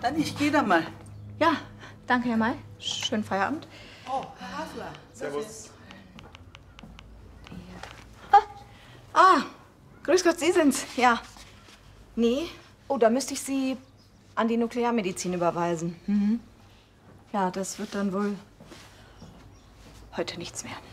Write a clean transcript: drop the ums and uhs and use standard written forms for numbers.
Dann ich gehe da mal. Ja, danke, Herr May. Schönen Feierabend. Oh, Herr Hasler. Servus. Grüß Gott, Sie sind's. Ja. Nee. Oh, da müsste ich Sie an die Nuklearmedizin überweisen. Mhm. Ja, das wird dann wohl heute nichts mehr.